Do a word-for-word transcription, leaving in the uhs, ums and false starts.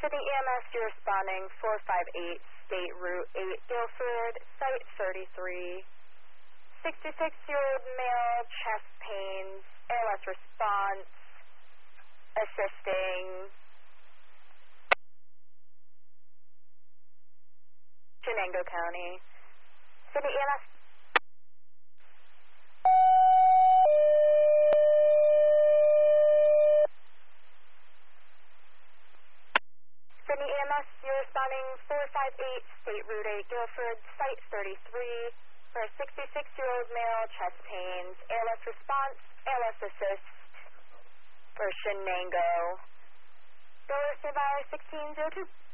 Sydney E M S, you're responding four five eight, State Route eight, Guilford, Site thirty-three. sixty-six-year-old male, chest pains, A L S response, assisting Chenango County. Sydney E M S. Sydney E M S, you're responding four five eight, State Route eight, Guilford, Site thirty-three, for a sixty-six-year-old male, chest pains, A L S response, A L S assist, for Shenango. Go standby sixteen oh two.